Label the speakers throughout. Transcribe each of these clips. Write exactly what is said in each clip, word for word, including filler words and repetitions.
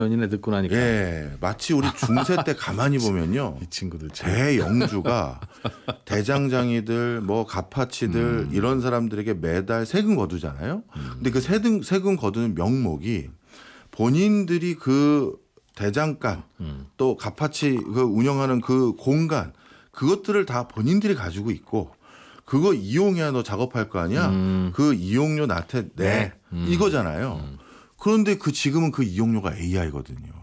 Speaker 1: 연인에 듣고 나니까.
Speaker 2: 예, 마치 우리 중세 때 가만히 보면요.
Speaker 1: 이 친구들 참.
Speaker 2: 대영주가 대장장이들 뭐 가파치들 음. 이런 사람들에게 매달 세금 거두잖아요. 음. 근데 그 세금 세금 거두는 명목이 본인들이 그 대장간 음. 또 가파치 그 운영하는 그 공간 그것들을 다 본인들이 가지고 있고 그거 이용해야 너 작업할 거 아니야. 음. 그 이용료 나한테 내 음. 이거잖아요. 음. 그런데 그 지금은 그 이용료가 에이아이거든요.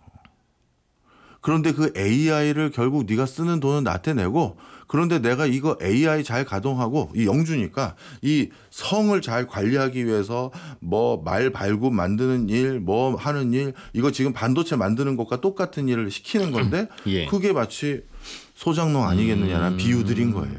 Speaker 2: 그런데 그 에이아이를 결국 네가 쓰는 돈은 나한테 내고 그런데 내가 이거 에이아이 잘 가동하고 이 영주니까 이 성을 잘 관리하기 위해서 뭐 말 발굽 만드는 일 뭐 하는 일 이거 지금 반도체 만드는 것과 똑같은 일을 시키는 건데 예. 그게 마치 소장농 아니겠느냐는 음. 비유들인 거예요.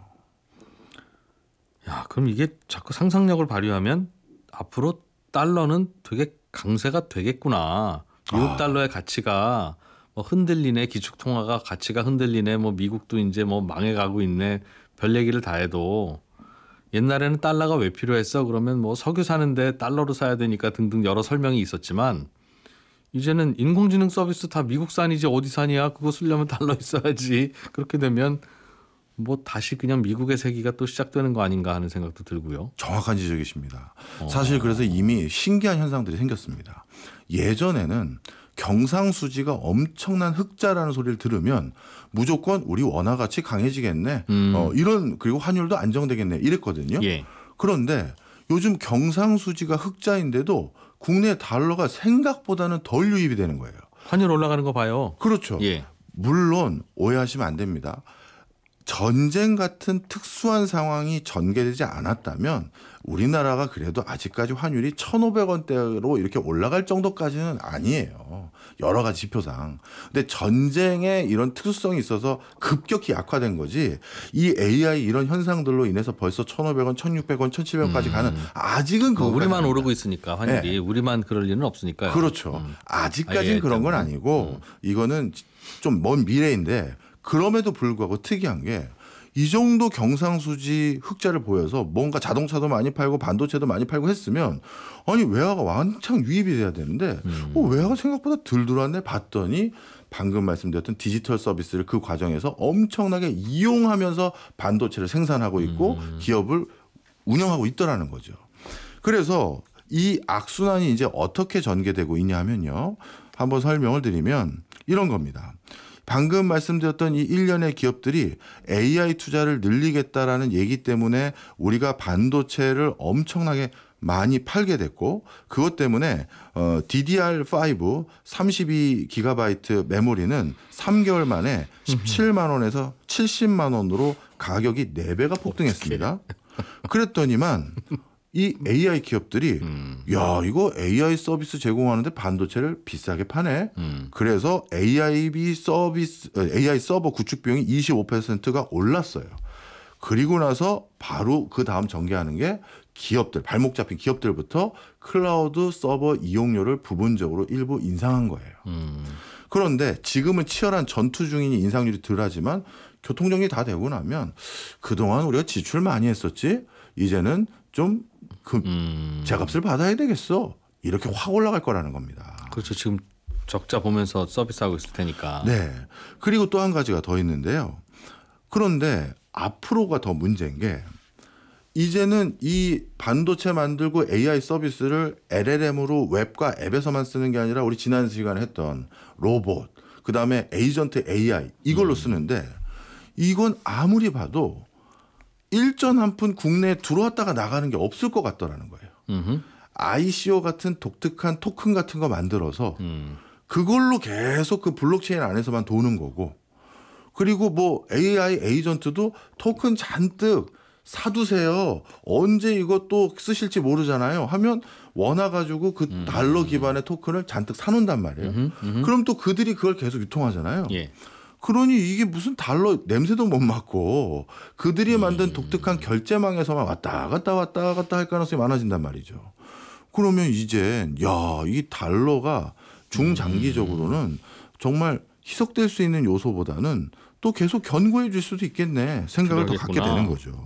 Speaker 1: 야, 그럼 이게 자꾸 상상력을 발휘하면 앞으로 달러는 되게 강세가 되겠구나. 미국 아. 달러의 가치가 뭐 흔들리네. 기축통화가 가치가 흔들리네. 뭐 미국도 이제 뭐 망해가고 있네. 별 얘기를 다 해도 옛날에는 달러가 왜 필요했어? 그러면 뭐 석유 사는데 달러로 사야 되니까 등등 여러 설명이 있었지만 이제는 인공지능 서비스 다 미국산이지 어디산이야? 그거 쓰려면 달러 있어야지. 그렇게 되면 뭐 다시 그냥 미국의 세기가 또 시작되는 거 아닌가 하는 생각도 들고요.
Speaker 2: 정확한 지적이십니다. 어. 사실 그래서 이미 신기한 현상들이 생겼습니다. 예전에는 경상수지가 엄청난 흑자라는 소리를 들으면 무조건 우리 원화가치 강해지겠네. 음. 어, 이런 그리고 환율도 안정되겠네. 이랬거든요.
Speaker 1: 예.
Speaker 2: 그런데 요즘 경상수지가 흑자인데도 국내 달러가 생각보다는 덜 유입이 되는 거예요.
Speaker 1: 환율 올라가는 거 봐요.
Speaker 2: 그렇죠.
Speaker 1: 예.
Speaker 2: 물론 오해하시면 안 됩니다. 전쟁 같은 특수한 상황이 전개되지 않았다면 우리나라가 그래도 아직까지 환율이 천오백 원대로 이렇게 올라갈 정도까지는 아니에요. 여러 가지 지표상. 근데 전쟁에 이런 특수성이 있어서 급격히 약화된 거지 이 에이아이 이런 현상들로 인해서 벌써 천오백 원, 천육백 원, 천칠백 원까지 음. 가는 아직은
Speaker 1: 그 우리만 오르고 있으니까 환율이. 네. 우리만 그럴 일은 없으니까요.
Speaker 2: 그렇죠. 음. 아직까지는 아, 그런 건 아니고 음. 이거는 좀 먼 미래인데 그럼에도 불구하고 특이한 게 이 정도 경상수지 흑자를 보여서 뭔가 자동차도 많이 팔고 반도체도 많이 팔고 했으면 아니 외화가 왕창 유입이 돼야 되는데 음. 어, 외화가 생각보다 덜 들어왔네 봤더니 방금 말씀드렸던 디지털 서비스를 그 과정에서 엄청나게 이용하면서 반도체를 생산하고 있고 음. 기업을 운영하고 있더라는 거죠. 그래서 이 악순환이 이제 어떻게 전개되고 있냐 하면요. 한번 설명을 드리면 이런 겁니다. 방금 말씀드렸던 이 일련의 기업들이 에이아이 투자를 늘리겠다라는 얘기 때문에 우리가 반도체를 엄청나게 많이 팔게 됐고 그것 때문에 어 디디알 오 삼십이 기가바이트 메모리는 삼 개월 만에 십칠만 원에서 칠십만 원으로 가격이 네 배가 폭등했습니다. 그랬더니만 이 에이아이 기업들이 음. 야 이거 에이아이 서비스 제공하는데 반도체를 비싸게 파네. 음. 그래서 에이아이 서비스 에이아이 서버 구축 비용이 이십오 퍼센트가 올랐어요. 그리고 나서 바로 그 다음 전개하는 게 기업들 발목 잡힌 기업들부터 클라우드 서버 이용료를 부분적으로 일부 인상한 거예요. 음. 그런데 지금은 치열한 전투 중이니 인상률이 덜하지만 교통정리 다 되고 나면 그동안 우리가 지출 많이 했었지 이제는 좀 그 음. 제값을 받아야 되겠어. 이렇게 확 올라갈 거라는 겁니다.
Speaker 1: 그렇죠. 지금 적자 보면서 서비스하고 있을 테니까.
Speaker 2: 네. 그리고 또 한 가지가 더 있는데요. 그런데 앞으로가 더 문제인 게 이제는 이 반도체 만들고 에이아이 서비스를 엘엘엠으로 웹과 앱에서만 쓰는 게 아니라 우리 지난 시간에 했던 로봇, 그다음에 에이전트 에이아이 이걸로 음. 쓰는데 이건 아무리 봐도 일전 한 푼 국내에 들어왔다가 나가는 게 없을 것 같더라는 거예요. 음흠. 아이씨오 같은 독특한 토큰 같은 거 만들어서 음. 그걸로 계속 그 블록체인 안에서만 도는 거고 그리고 뭐 에이아이 에이전트도 토큰 잔뜩 사두세요. 언제 이거 또 쓰실지 모르잖아요. 하면 원화 가지고 그 음. 달러 기반의 토큰을 잔뜩 사놓는단 말이에요. 음흠. 음흠. 그럼 또 그들이 그걸 계속 유통하잖아요.
Speaker 1: 예.
Speaker 2: 그러니 이게 무슨 달러 냄새도 못 맡고 그들이 만든 독특한 결제망에서만 왔다 갔다 왔다 갔다 할 가능성이 많아진단 말이죠. 그러면 이제 야, 이 달러가 중장기적으로는 정말 희석될 수 있는 요소보다는 또 계속 견고해 질 수도 있겠네 생각을 그러겠구나. 더 갖게 되는 거죠.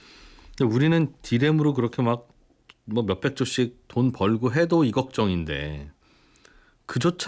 Speaker 1: 근데 우리는 디램으로 그렇게 막 뭐 몇백 조씩 돈 벌고 해도 이 걱정인데 그조차